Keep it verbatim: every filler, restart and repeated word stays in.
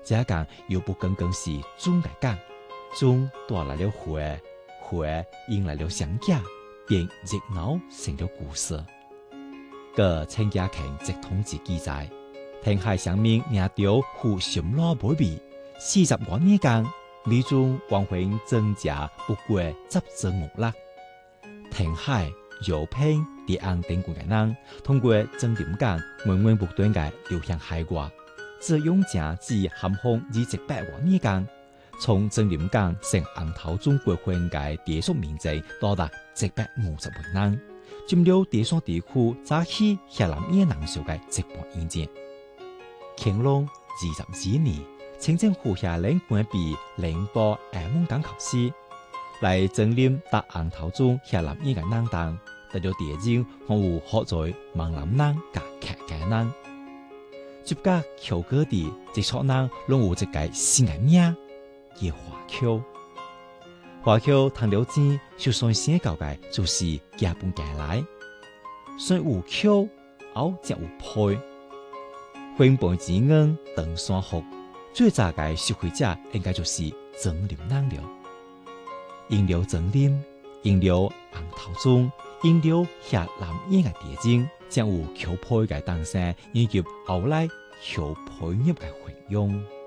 这讲又不仅仅是钟来讲，钟带来了花，花引来了相架，便热闹成了故事。个陈家庆直统治记载，天海上面领着富熊老宝贝，四十多年间，李宗王婚增加不过十只五粒。天海、姚平、狄安等国嘅人，通过郑林岗源源不断嘅流向海外，自永正至咸丰二十八多年间，从郑林岗成红头中国婚嘅地属面积多达一百五十万人。佔了地上地區早期越南越人數嘅一半以上。乾隆二十二年，清政府下令關閉寧波厦門港考試，來整理搭紅頭中越南越嘅人當，得咗地人可有學在閩南人甲客家人。接甲橋各地直屬人攏有一個新嘅名，叫華僑。華僑談了錢，就算寫到嘅就是家本家來，雖有橋，後則有配。婚配之恩登山福，最早嘅受惠者應該就是曾林人了。因了曾林，因了紅頭中，因了越南人嘅地精，將有橋配嘅誕生，以及後來橋配業嘅運用。